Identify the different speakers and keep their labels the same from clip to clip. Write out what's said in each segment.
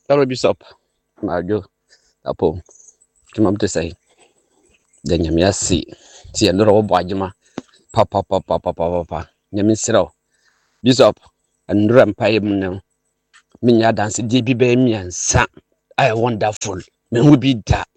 Speaker 1: Hello, Bishop. Majo. Apo. Come up to say. Then you may see. See another old boy, Papa. Nyamisro. Bishop. And Rampire now. Minya dance DB me and sa. I wonderful. Me will be that.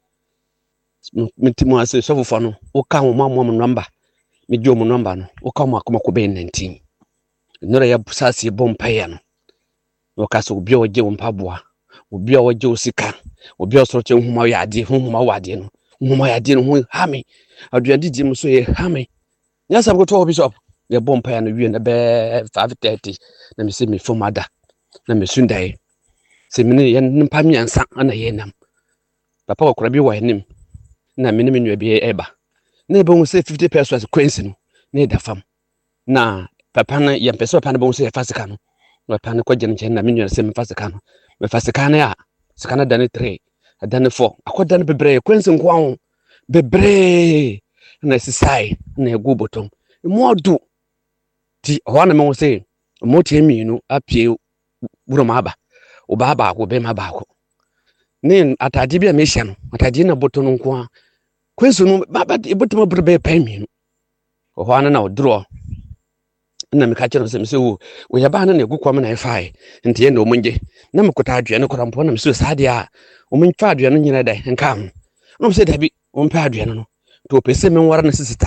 Speaker 1: Mitimo say so for no. O come mom number. Me jo mo number no. O come akoma be 19. Nora ya busasi bompire no. O kaso obi o je mpaboa. Obi a waje osika obi a soro che nhoma yade nhoma wade no nhoma yade no ho ha me aduade di mu so ye ha me nyasa go to Bishop ye bompa ya no wie na be 5:30 na me se me fomada na me sundai se me ne ye mpa miansa na ye nam papa ko kora bi wa enim na me ne me nua bi eba na be hu se 50 pesos kwensi no na da fam na papa na ye peso papa na be hu se fasika no papa na ko gye nche na me nua se me fasika no me fasika na ya sikana dane 3 dane 4 akodane bebre kwensi nkwa ho bebre na sisai na egu botom modu ti ho na me wo se motie mienu apie buroma aba oba ba ko be ma ba ko ne atade bia me hye no atade na boto no nkwa kwensi no baba botom bebre pa mienu ho na odro na me ka kire se me se wo ya ba na egu kwam na efai nti ye na omunje na me kota adwe no kora mpo na me se sade a omunfa adwe no nyina dai nka ho no me se dabi ompa adwe no to pese me nwara na sisita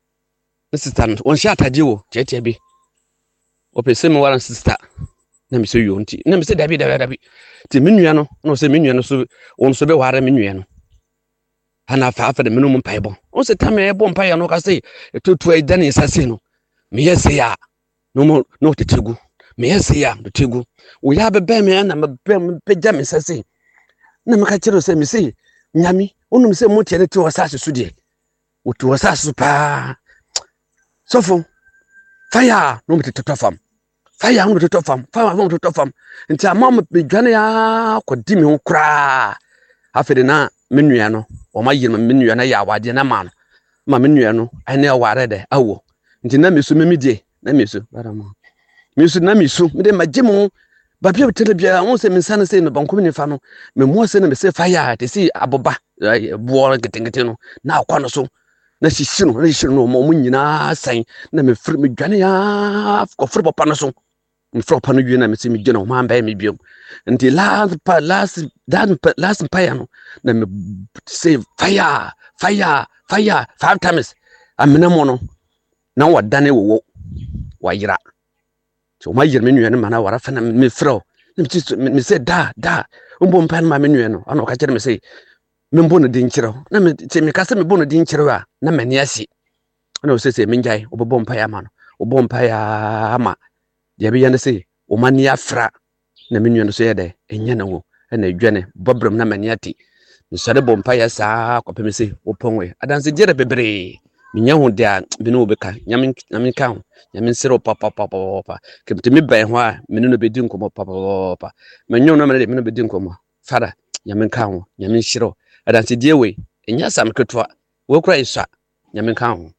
Speaker 1: no on sha atade wo tietie bi o pese me nwara na sisita na me se yo nti na me se dabi ti me nua no se me nua no so on so be ware me nua no ana fa de me no mo mpaebo on se ta me ebo mpae no ka se etutu ai dane sase no me yese ya no tetegu me yese ya tetegu wo ya bebe me na me pegya me sase na me ka kire se me se nyami onum se motie ne ti wasase so de wotu wasase pa sofo fire no me tetofam fire no me tetofam nti amam me dwane ya kodi me ho kra afede na me nua no o ma yir me nua na ya wade na ma me nua no ene aware de awo nti na mesu memidie na mesu barama mesu na mesu me de magemu ba bia telebia won se mensane se no banko ni fa no me mo se na me se fire te si aboba buo getengete no na akwa no so na hihiro no mo nyina san na me firi me dwane ya ko firi papa no so me firi papa no wi na me se me gye no ma mba me biom nti last fire no na me say fire 5 times amena mo no na wadane wo wayira so ma yir me nua no mana wara fa na me fro me say da umbo mpan ma me nua no ana ka kire me say me mbo no din kire na me se me ka se me bo no din kire a na mani asi ana o se me njai obbo mpa ya ma no obbo mpa ya ama dia bi ya ne say o mani afra na me nua no so ye de enya na wo na adwane bobram na mani ati me sare bo mpa ya sa ko pe me say oponwe adanse jere bebre minya ho dia bi no obeka nyamin ka ho nyamin sero papa kemte me ban ho a me no bedi nkomo papa menyo no me no bedi nkomo fada nyamin ka ho nyamin shiro adanse die we enya sam ketwa wo kura isa nyamin ka ho